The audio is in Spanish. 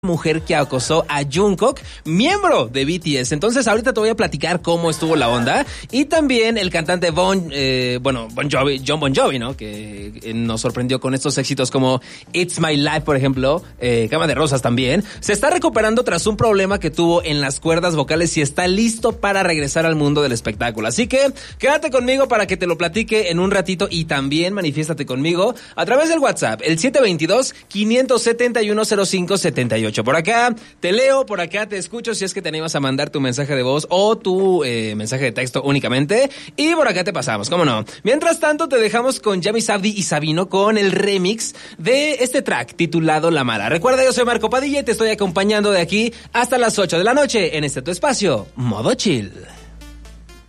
mujer que acosó a Jungkook, miembro de BTS. Entonces ahorita te voy a platicar cómo estuvo la onda. Y también el cantante John Bon Jovi, ¿no? Que nos sorprendió con estos éxitos como It's My Life, por ejemplo, Cama de Rosas también. Se está recuperando tras un problema que tuvo en las cuerdas vocales y está listo para regresar al mundo del espectáculo. Así que quédate conmigo para que te lo platique en un ratito y también manifiéstate conmigo a través del WhatsApp, el 722-571-0578. Por acá te leo, por acá te escucho si es que te animas a mandar tu mensaje de voz o tu mensaje de texto únicamente. Y por acá te pasamos, ¿cómo no? Mientras tanto te dejamos con Yami Sabdi y Sabino con el remix de este track titulado La Mala. Recuerda, yo soy Marco Padilla y te estoy acompañando de aquí hasta las 8 de la noche en este tu espacio, Modo Chill.